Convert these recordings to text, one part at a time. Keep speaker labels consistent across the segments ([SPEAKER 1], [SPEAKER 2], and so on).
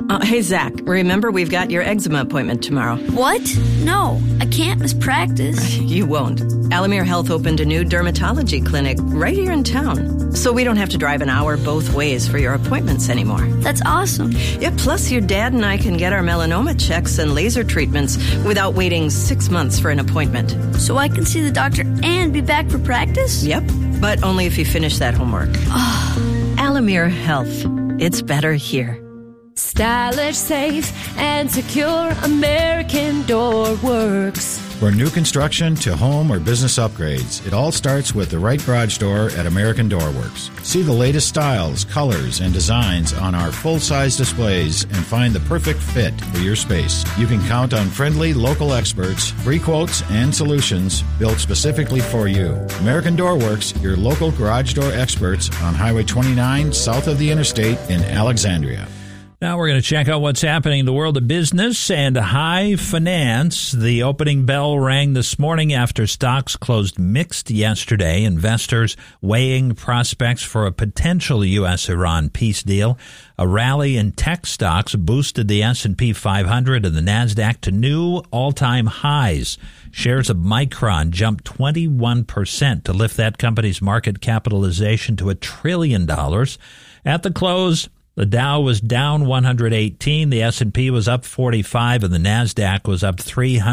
[SPEAKER 1] Hey, Zach, remember we've got your eczema appointment tomorrow.
[SPEAKER 2] What? No, I can't miss practice.
[SPEAKER 1] You won't. Alamere Health opened a new dermatology clinic right here in town, so we don't have to drive an hour both ways for your appointments anymore.
[SPEAKER 2] That's awesome.
[SPEAKER 1] Yeah, plus your dad and I can get our melanoma checks and laser treatments without waiting 6 months for an appointment.
[SPEAKER 2] So I can see the doctor and be back for practice?
[SPEAKER 1] Yep, but only if you finish that homework. Alamere Health. It's better here.
[SPEAKER 3] Stylish, safe, and secure American Door Works.
[SPEAKER 4] For new construction to home or business upgrades, it all starts with the right garage door at American Door Works. See the latest styles, colors, and designs on our full-size displays and find the perfect fit for your space. You can count on friendly local experts, free quotes, and solutions built specifically for you. American Door Works, your local garage door experts on Highway 29 south of the interstate in Alexandria.
[SPEAKER 5] Now we're going to check out what's happening in the world of business and high finance. The opening bell rang this morning after stocks closed mixed yesterday. Investors weighing prospects for a potential U.S.-Iran peace deal. A rally in tech stocks boosted the S&P 500 and the NASDAQ to new all-time highs. Shares of Micron jumped 21% to lift that company's market capitalization to $1 trillion. At the close, the Dow was down 118, the S&P was up 45, and the NASDAQ was up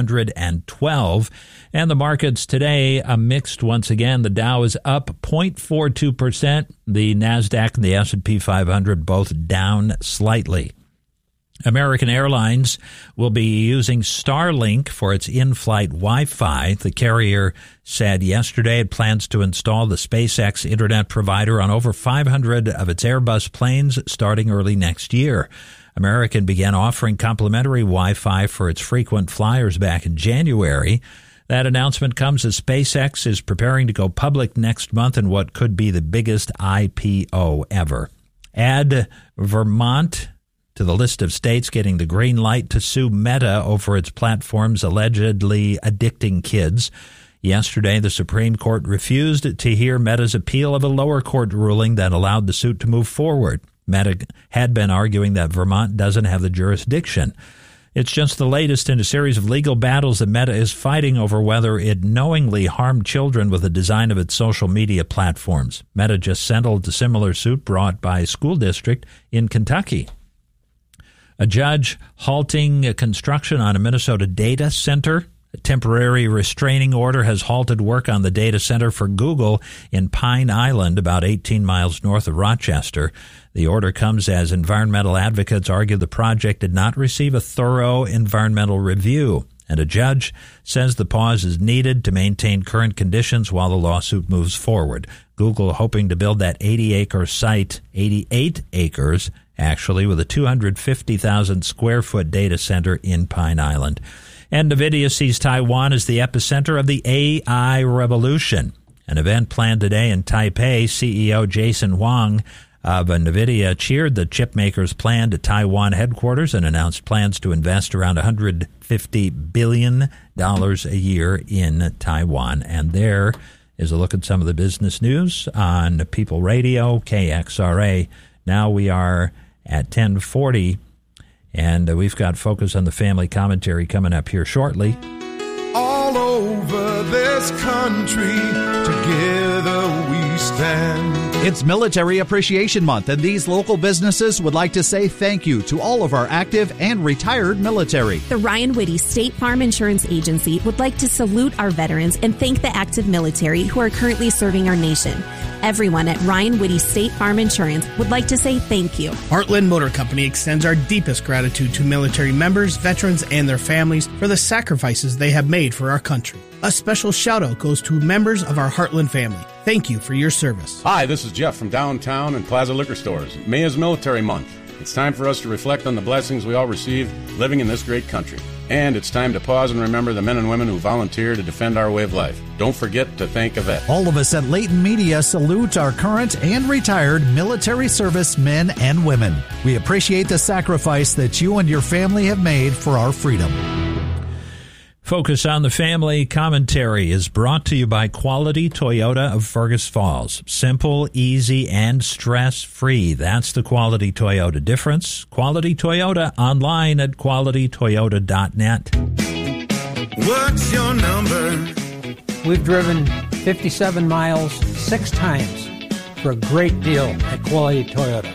[SPEAKER 5] 312. And the markets today are mixed once again. The Dow is up 0.42%. The NASDAQ and the S&P 500 both down slightly. American Airlines will be using Starlink for its in-flight Wi-Fi. The carrier said yesterday it plans to install the SpaceX internet provider on over 500 of its Airbus planes starting early next year. American began offering complimentary Wi-Fi for its frequent flyers back in January. That announcement comes as SpaceX is preparing to go public next month in what could be the biggest IPO ever. Add Vermont to the list of states getting the green light to sue Meta over its platforms allegedly addicting kids. Yesterday, the Supreme Court refused to hear Meta's appeal of a lower court ruling that allowed the suit to move forward. Meta had been arguing that Vermont doesn't have the jurisdiction. It's just the latest in a series of legal battles that Meta is fighting over whether it knowingly harmed children with the design of its social media platforms. Meta just settled a similar suit brought by a school district in Kentucky. A judge halting construction on a Minnesota data center. A temporary restraining order has halted work on the data center for Google in Pine Island, about 18 miles north of Rochester. The order comes as environmental advocates argue the project did not receive a thorough environmental review. And a judge says the pause is needed to maintain current conditions while the lawsuit moves forward. Google hoping to build that 80-acre site, 88 acres, actually, with a 250,000 square foot data center in Pine Island. And NVIDIA sees Taiwan as the epicenter of the AI revolution. An event planned today in Taipei, CEO Jason Huang of NVIDIA cheered the chipmaker's plan to Taiwan headquarters and announced plans to invest around $150 billion a year in Taiwan. And there is a look at some of the business news on People Radio, KXRA. Now we are at 10:40, and we've got Focus on the Family commentary coming up here shortly.
[SPEAKER 6] All over this country, together we stand.
[SPEAKER 7] It's Military Appreciation Month, and these local businesses would like to say thank you to all of our active and retired military.
[SPEAKER 8] The Ryan Whitty State Farm Insurance Agency would like to salute our veterans and thank the active military who are currently serving our nation. Everyone at Ryan Whitty State Farm Insurance would like to say thank you.
[SPEAKER 9] Heartland Motor Company extends our deepest gratitude to military members, veterans, and their families for the sacrifices they have made for our country. A special shout-out goes to members of our Heartland family. Thank you for your service.
[SPEAKER 10] Hi, this is Jeff from Downtown and Plaza Liquor Stores. May is Military Month. It's time for us to reflect on the blessings we all receive living in this great country. And it's time to pause and remember the men and women who volunteer to defend our way of life. Don't forget to thank a vet.
[SPEAKER 7] All of us at Leighton Media salute our current and retired military service men and women. We appreciate the sacrifice that you and your family have made for our freedom.
[SPEAKER 5] Focus on the Family commentary is brought to you by Quality Toyota of Fergus Falls. Simple, easy, and stress-free. That's the Quality Toyota difference. Quality Toyota, online at qualitytoyota.net.
[SPEAKER 6] What's your number?
[SPEAKER 11] We've driven 57 miles 6 times for a great deal at Quality Toyota.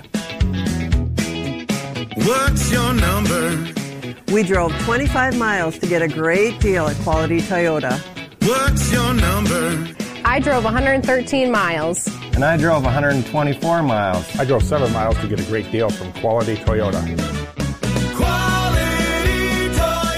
[SPEAKER 6] What's your number?
[SPEAKER 12] We drove 25 miles to get a great deal at Quality Toyota.
[SPEAKER 6] What's your number?
[SPEAKER 13] I drove 113 miles.
[SPEAKER 14] And I drove 124 miles.
[SPEAKER 15] I drove 7 miles to get a great deal from Quality Toyota.
[SPEAKER 6] Quality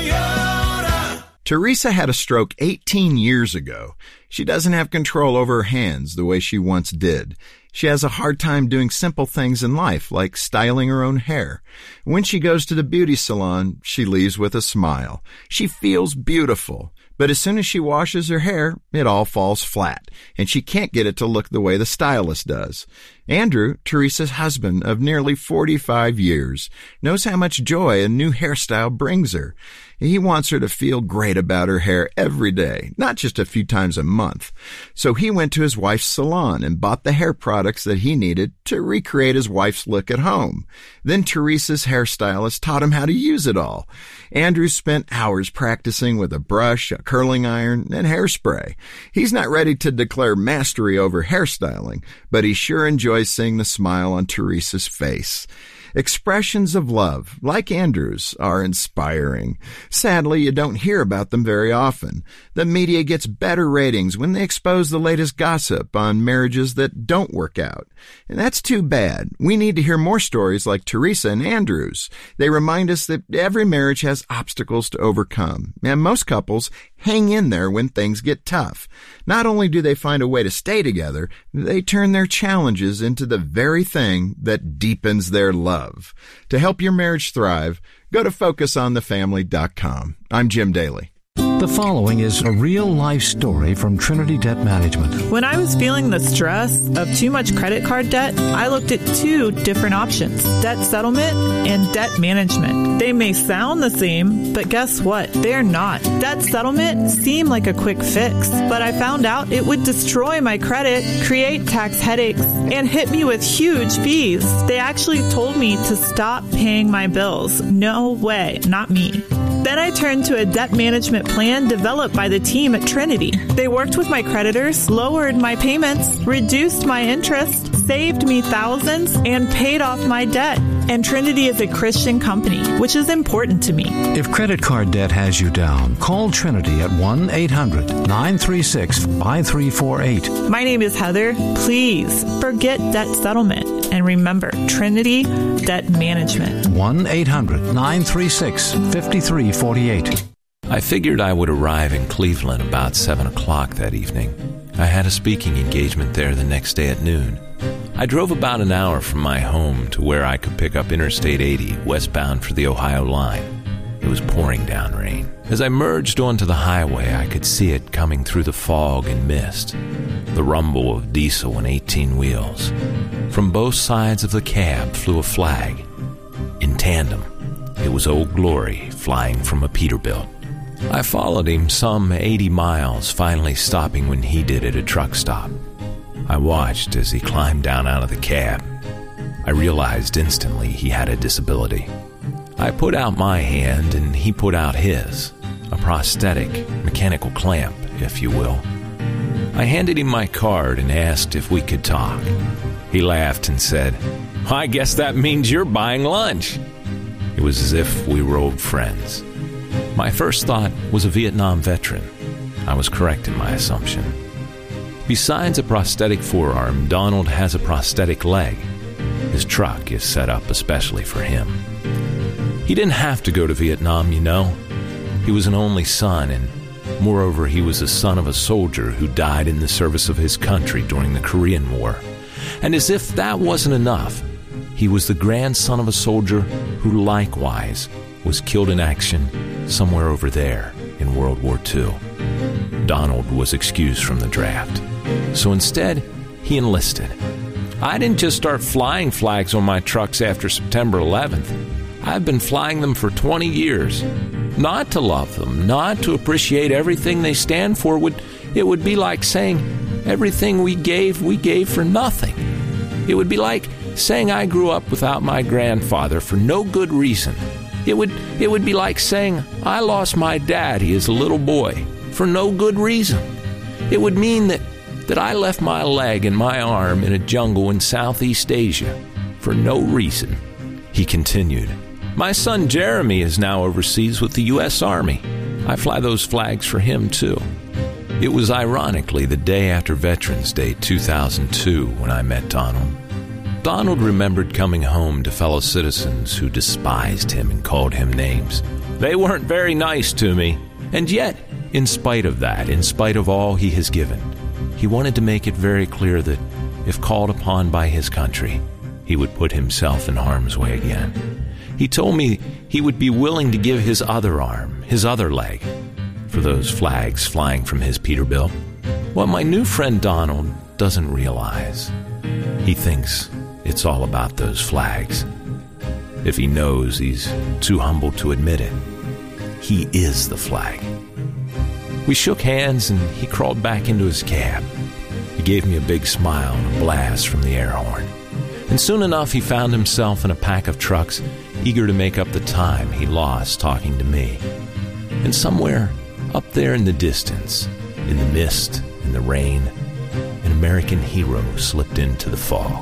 [SPEAKER 6] Toyota.
[SPEAKER 16] Teresa had a stroke 18 years ago. She doesn't have control over her hands the way she once did. She has a hard time doing simple things in life, like styling her own hair. When she goes to the beauty salon, she leaves with a smile. She feels beautiful. But as soon as she washes her hair, it all falls flat, and she can't get it to look the way the stylist does. Andrew, Teresa's husband of nearly 45 years, knows how much joy a new hairstyle brings her. He wants her to feel great about her hair every day, not just a few times a month. So he went to his wife's salon and bought the hair products that he needed to recreate his wife's look at home. Then Teresa's hairstylist taught him how to use it all. Andrew spent hours practicing with a brush, a curling iron, and hairspray. He's not ready to declare mastery over hairstyling, but he sure enjoys seeing the smile on Teresa's face. Expressions of love, like Andrew's, are inspiring. Sadly, you don't hear about them very often. The media gets better ratings when they expose the latest gossip on marriages that don't work out. And that's too bad. We need to hear more stories like Teresa and Andrew's. They remind us that every marriage has obstacles to overcome, and most couples hang in there when things get tough. Not only do they find a way to stay together, they turn their challenges into the very thing that deepens their love. To help your marriage thrive, go to FocusOnTheFamily.com. I'm Jim Daly.
[SPEAKER 17] The following is a real-life story from Trinity Debt Management.
[SPEAKER 18] When I was feeling the stress of too much credit card debt, I looked at 2 different options: debt settlement and debt management. They may sound the same, but guess what? They're not. Debt settlement seemed like a quick fix, but I found out it would destroy my credit, create tax headaches, and hit me with huge fees. They actually told me to stop paying my bills. No way, not me. Then I turned to a debt management plan developed by the team at Trinity. They worked with my creditors, lowered my payments, reduced my interest, saved me thousands, and paid off my debt. And Trinity is a Christian company, which is important to me.
[SPEAKER 17] If credit card debt has you down, call Trinity at 1-800-936-5348.
[SPEAKER 18] My name is Heather. Please forget debt settlement. And remember, Trinity Debt Management.
[SPEAKER 17] 1-800-936-5348.
[SPEAKER 19] I figured I would arrive in Cleveland about 7 o'clock that evening. I had a speaking engagement there the next day at noon. I drove about an hour from my home to where I could pick up Interstate 80 westbound for the Ohio line. It was pouring down rain. As I merged onto the highway, I could see it coming through the fog and mist, the rumble of diesel and 18 wheels. From both sides of the cab flew a flag. In tandem, it was Old Glory flying from a Peterbilt. I followed him some 80 miles, finally stopping when he did at a truck stop. I watched as he climbed down out of the cab. I realized instantly he had a disability. I put out my hand and he put out his, a prosthetic, mechanical clamp, if you will. I handed him my card and asked if we could talk. He laughed and said, "I guess that means you're buying lunch." It was as if we were old friends. My first thought was a Vietnam veteran. I was correct in my assumption. Besides a prosthetic forearm, Donald has a prosthetic leg. His truck is set up especially for him. He didn't have to go to Vietnam, you know. He was an only son, and moreover, he was the son of a soldier who died in the service of his country during the Korean War. And as if that wasn't enough, he was the grandson of a soldier who likewise was killed in action somewhere over there in World War II. Donald was excused from the draft. So instead, he enlisted. I didn't just start flying flags on my trucks after September 11th. I've been flying them for 20 years. Not to love them, not to appreciate everything they stand for, it would be like saying everything we gave for nothing. It would be like saying I grew up without my grandfather for no good reason. It would be like saying I lost my daddy as a little boy for no good reason. It would mean that I left my leg and my arm in a jungle in Southeast Asia for no reason. He continued, my son Jeremy is now overseas with the U.S. Army. I fly those flags for him too. It was ironically the day after Veterans Day 2002 when I met Donald. Donald remembered coming home to fellow citizens who despised him and called him names. They weren't very nice to me. And yet, in spite of that, in spite of all he has given, he wanted to make it very clear that if called upon by his country, he would put himself in harm's way again. He told me he would be willing to give his other arm, his other leg, for those flags flying from his Peterbilt. What my new friend Donald doesn't realize, he thinks it's all about those flags. If he knows, he's too humble to admit it. He is the flag. We shook hands and he crawled back into his cab. He gave me a big smile and a blast from the air horn. And soon enough, he found himself in a pack of trucks, eager to make up the time he lost talking to me. And somewhere up there in the distance, in the mist, in the rain, an American hero slipped into the fog.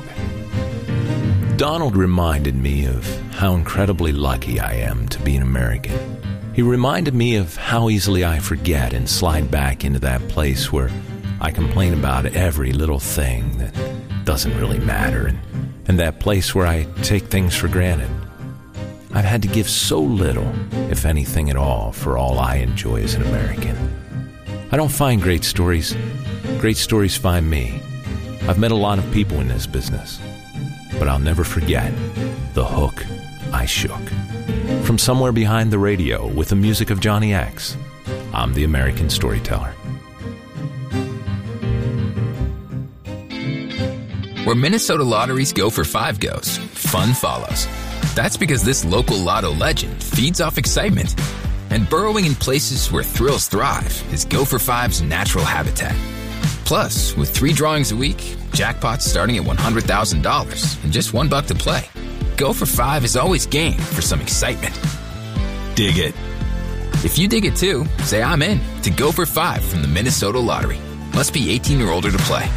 [SPEAKER 19] Donald reminded me of how incredibly lucky I am to be an American. He reminded me of how easily I forget and slide back into that place where I complain about every little thing that doesn't really matter, and that place where I take things for granted. I've had to give so little, if anything at all, for all I enjoy as an American. I don't find great stories. Great stories find me. I've met a lot of people in this business, but I'll never forget the hook I shook. From somewhere behind the radio with the music of Johnny X, I'm the American Storyteller.
[SPEAKER 20] Where Minnesota lotteries go for 5 goes, fun follows. That's because this local lotto legend feeds off excitement. And burrowing in places where thrills thrive is Go for 5's natural habitat. Plus, with 3 drawings a week, jackpots starting at $100,000 and just $1 to play, Go for 5 is always game for some excitement. Dig it. If you dig it too, say I'm in to Go for 5 from the Minnesota Lottery. Must be 18 or older to play.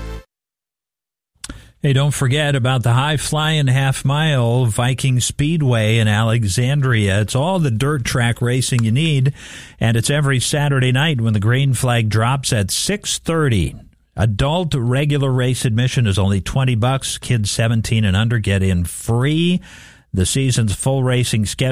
[SPEAKER 5] Hey, don't forget about the high-flying half-mile Viking Speedway in Alexandria. It's all the dirt track racing you need, and it's every Saturday night when the green flag drops at 6:30. Adult regular race admission is only $20. Kids 17 and under get in free. The season's full racing schedule